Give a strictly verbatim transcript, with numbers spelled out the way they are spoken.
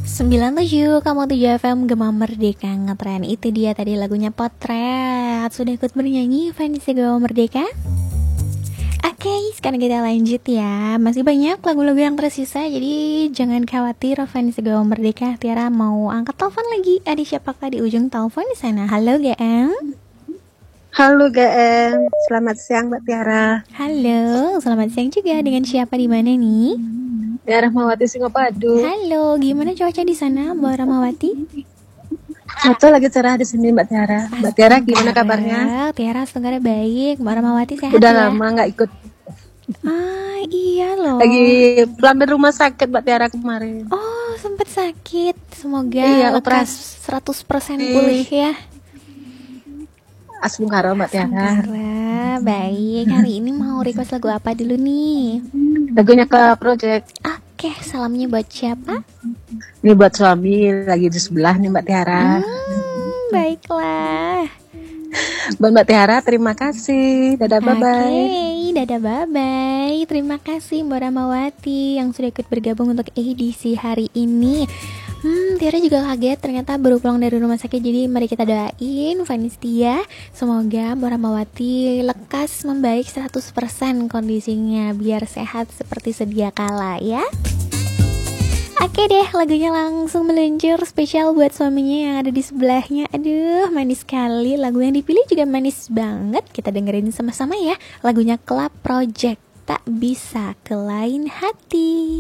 sembilan puluh tujuh koma tujuh F M Gema Merdeka ngetren. Itu dia tadi lagunya Potret. Sudah ikut bernyanyi Fanny Gema Merdeka? Oke, sekarang kita lanjut ya. Masih banyak lagu-lagu yang tersisa, jadi jangan khawatir. Fanny Gema Merdeka, Tiara mau angkat telepon lagi. Ada siapakah di ujung telepon di sana? Halo G M. Halo G M, selamat siang Mbak Tiara. Halo, selamat siang juga. Dengan siapa di mana nih? Tiara Rahmawati Singopadu. Halo, gimana cuaca di sana, Mbak Rahmawati? Cuaca lagi cerah di sini Mbak Tiara. Mbak Tiara gimana kabarnya? Tiara sekarang baik. Mbak Rahmawati sehat Udah ya? lama nggak ikut. Ah iya loh. Lagi pulang dari rumah sakit Mbak Tiara kemarin. Oh sempet sakit. Semoga iya, lekas seratus persen pulih ya. Asbung karo Mbak Tiara. Kara, baik. Hari ini mau request lagu apa dulu nih? Lagunya ke Project. Oke, salamnya buat siapa? Ini buat suami lagi di sebelah nih Mbak Tiara. Hmm, baiklah. Buat Mbak Tiara terima kasih. Dadah bye bye. Oke, dadah bye bye. Terima kasih Mbak Rahmawati yang sudah ikut bergabung untuk edisi hari ini. Hmm, Tiara juga kaget ternyata baru pulang dari rumah sakit. Jadi mari kita doain Fanny setia, semoga Mbak Rahmawati lekas membaik seratus persen kondisinya biar sehat seperti sedia kala ya. Oke deh, lagunya langsung meluncur spesial buat suaminya yang ada di sebelahnya. Aduh, manis sekali. Lagu yang dipilih juga manis banget. Kita dengerin sama-sama ya. Lagunya Club Project, Tak Bisa ke Lain Hati.